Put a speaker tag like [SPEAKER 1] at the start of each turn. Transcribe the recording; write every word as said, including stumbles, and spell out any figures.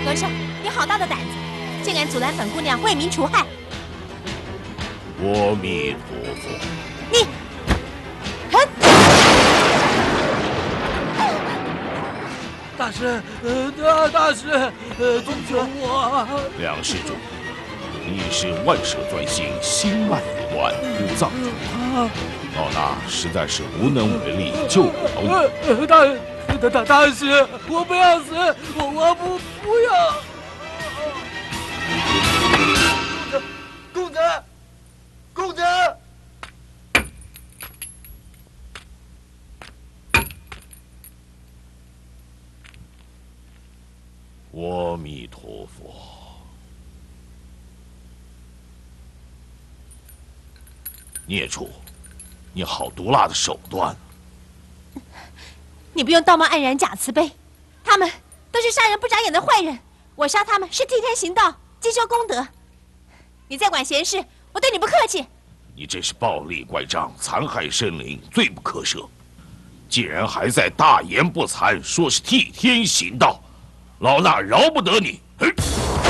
[SPEAKER 1] 和尚，你好大的胆子，竟敢阻拦本姑娘为民除害！
[SPEAKER 2] 阿弥陀佛！
[SPEAKER 1] 你，哼！
[SPEAKER 3] 大师，呃，大大师，呃，救救我！
[SPEAKER 2] 梁施主，你是万舍专心，心脉不乱，五脏中痛，老衲实在是无能为力，救不了
[SPEAKER 3] 你。大大大大师，我不要死，我我不不要！公子，公子，公子！
[SPEAKER 2] 阿弥陀佛！孽畜，你好毒辣的手段！
[SPEAKER 1] 你不用道貌岸然假慈悲，他们都是杀人不眨眼的坏人，我杀他们是替天行道，积修功德。你再管闲事，我对你不客气。
[SPEAKER 2] 你这是暴力乖张，残害生灵，罪不可赦。既然还在大言不惭，说是替天行道，老衲饶不得你！嘿